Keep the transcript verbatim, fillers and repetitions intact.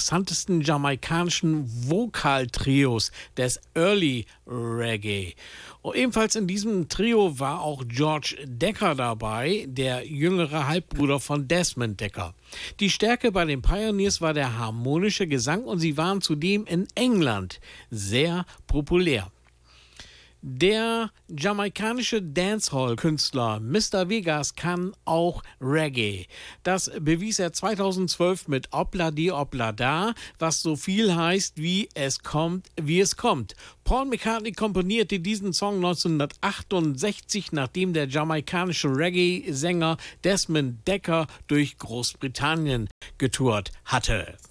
interessantesten jamaikanischen Vokaltrios des Early Reggae. Und ebenfalls in diesem Trio war auch George Decker dabei, der jüngere Halbbruder von Desmond Decker. Die Stärke bei den Pioneers war der harmonische Gesang und sie waren zudem in England sehr populär. Der jamaikanische Dancehall-Künstler Mister Vegas kann auch Reggae. Das bewies er zweitausendzwölf mit Obla Di Obla Da, was so viel heißt wie es kommt, wie es kommt. Paul McCartney komponierte diesen Song neunzehnhundertachtundsechzig, nachdem der jamaikanische Reggae-Sänger Desmond Decker durch Großbritannien getourt hatte.